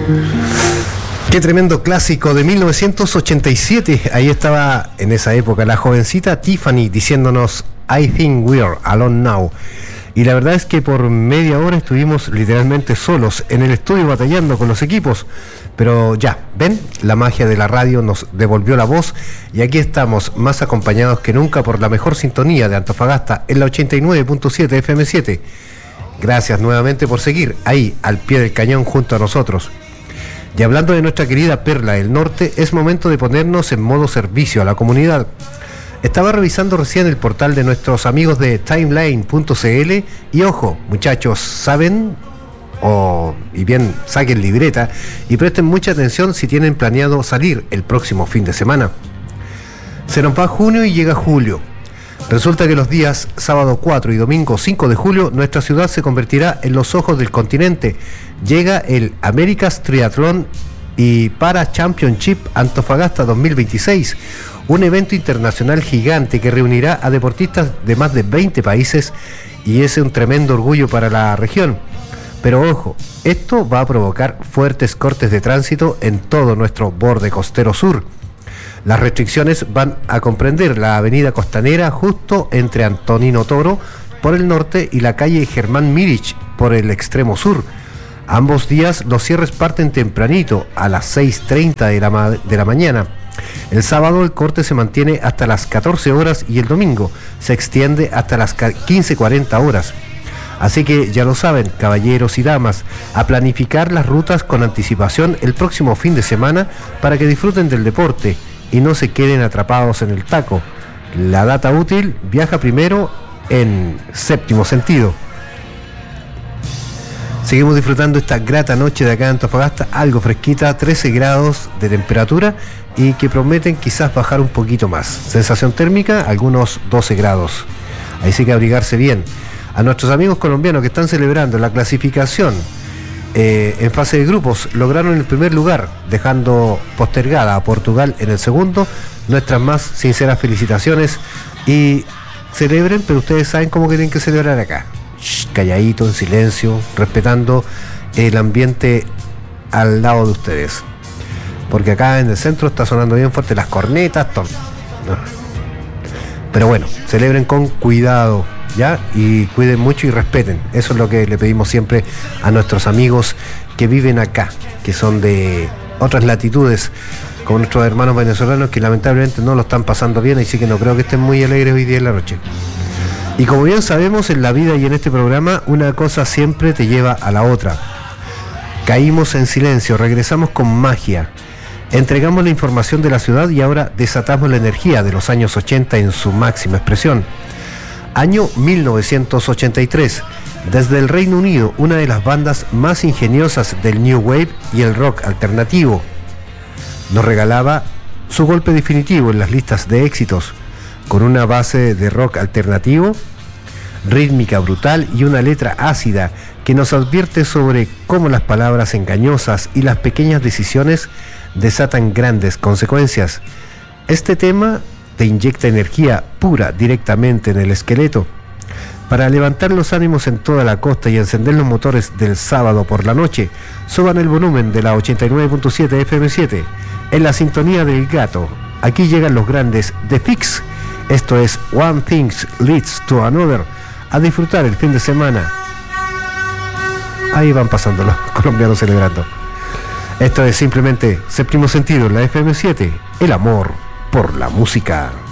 Qué tremendo clásico de 1987. Ahí estaba en esa época la jovencita Tiffany diciéndonos I think we're alone now. Y la verdad es que por media hora estuvimos literalmente solos en el estudio batallando con los equipos. Pero ya, ven, la magia de la radio nos devolvió la voz y aquí estamos más acompañados que nunca por la mejor sintonía de Antofagasta en la 89.7 FM7. Gracias nuevamente por seguir ahí al pie del cañón junto a nosotros. Y hablando de nuestra querida Perla del Norte, es momento de ponernos en modo servicio a la comunidad. Estaba revisando recién el portal de nuestros amigos de timeline.cl y ojo, muchachos, ¿saben? Y bien, saquen libreta y presten mucha atención si tienen planeado salir el próximo fin de semana. Se nos va junio y llega julio. Resulta que los días sábado 4 y domingo 5 de julio nuestra ciudad se convertirá en los ojos del continente. Llega el America's Triathlon y Para Championship Antofagasta 2026, un evento internacional gigante que reunirá a deportistas de más de 20 países y es un tremendo orgullo para la región. Pero ojo, esto va a provocar fuertes cortes de tránsito en todo nuestro borde costero sur. Las restricciones van a comprender la avenida Costanera justo entre Antonino Toro por el norte y la calle Germán Mirich por el extremo sur. Ambos días los cierres parten tempranito, a las 6:30 de la mañana. El sábado el corte se mantiene hasta las 14 horas y el domingo se extiende hasta las 15:40 horas. Así que ya lo saben, caballeros y damas, a planificar las rutas con anticipación el próximo fin de semana para que disfruten del deporte y no se queden atrapados en el taco. La data útil viaja primero en séptimo sentido. Seguimos disfrutando esta grata noche de acá en Antofagasta, algo fresquita, 13 grados de temperatura y que prometen quizás bajar un poquito más. Sensación térmica, algunos 12 grados. Ahí sí que abrigarse bien. A nuestros amigos colombianos que están celebrando la clasificación en fase de grupos, lograron el primer lugar, dejando postergada a Portugal en el segundo. Nuestras más sinceras felicitaciones y celebren, pero ustedes saben cómo tienen que celebrar acá. Calladito, en silencio, respetando el ambiente al lado de ustedes. Porque acá en el centro está sonando bien fuerte las cornetas, todo. No. Pero bueno, celebren con cuidado, ¿ya? Y cuiden mucho y respeten. Eso es lo que le pedimos siempre a nuestros amigos que viven acá, que son de otras latitudes, como nuestros hermanos venezolanos que lamentablemente no lo están pasando bien, así que no creo que estén muy alegres hoy día en la noche. Y como bien sabemos, en la vida y en este programa, una cosa siempre te lleva a la otra. Caímos en silencio, regresamos con magia, entregamos la información de la ciudad y ahora desatamos la energía de los años 80 en su máxima expresión. Año 1983, desde el Reino Unido, una de las bandas más ingeniosas del New Wave y el rock alternativo, nos regalaba su golpe definitivo en las listas de éxitos, con una base de rock alternativo, rítmica brutal y una letra ácida que nos advierte sobre cómo las palabras engañosas y las pequeñas decisiones desatan grandes consecuencias. Este tema te inyecta energía pura directamente en el esqueleto. Para levantar los ánimos en toda la costa y encender los motores del sábado por la noche, suban el volumen de la 89.7 FM7 en la sintonía del gato. Aquí llegan los grandes The Fix. Esto es One Thing Leads to Another. A disfrutar el fin de semana. Ahí van pasando los colombianos celebrando. Esto es simplemente Séptimo Sentido en la FM7. El amor por la música.